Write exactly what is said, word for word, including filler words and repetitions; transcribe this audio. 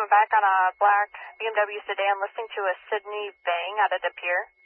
coming back on a black B M W sedan listening to a Sydney bang out of the pier.